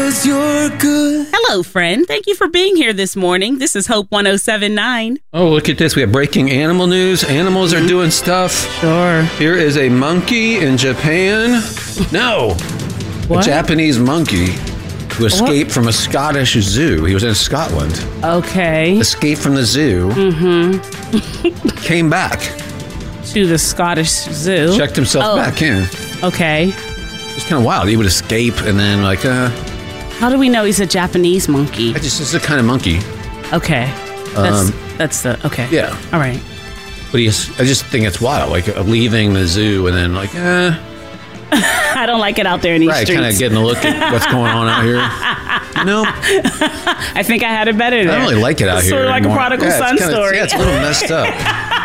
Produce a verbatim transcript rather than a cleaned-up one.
'cause you're good. Hello, friend. Thank you for being here this morning. This is Hope one oh seven point nine. Oh, look at this. We have breaking animal news. Animals are doing stuff. Sure. Here is a monkey in Japan. No. What? A Japanese monkey who escaped what? from a Scottish zoo. He was in Scotland. Okay. Escaped from the zoo. Mm-hmm. Came back. To the Scottish zoo. Checked himself oh. back in. Okay. It's kind of wild. He would escape and then like, uh... How do we know he's a Japanese monkey? I just, it's the kind of monkey. Okay. That's, Um, that's the, okay. Yeah. All right. But he is, I just think it's wild, like uh, leaving the zoo and then like, eh. I don't like it out there in these right, streets. Right, kind of getting a look at what's going on out here. No. I think I had it better there. I don't really like it out it's here sort of like anymore. a prodigal yeah, son kinda, story. Yeah, it's a little messed up.